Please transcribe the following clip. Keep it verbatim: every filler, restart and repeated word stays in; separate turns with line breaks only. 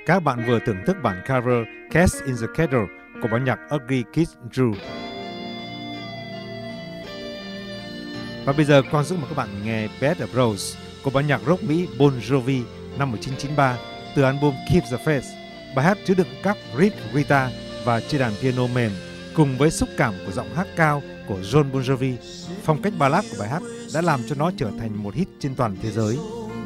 Các bạn vừa thưởng thức bản cover Cats in the Kettle của ban nhạc Ugly Kid Joe. Và bây giờ Quang giúp mời các bạn nghe Bed of Roses của ban nhạc rock Mỹ Bon Jovi năm một nghìn chín trăm chín mươi ba từ album Keep the Faith. Bài hát chứa đựng các riff guitar và chơi đàn piano mềm cùng với xúc cảm của giọng hát cao của John Bon Jovi. Phong cách ballad của bài hát đã làm cho nó trở thành một hit trên toàn thế giới.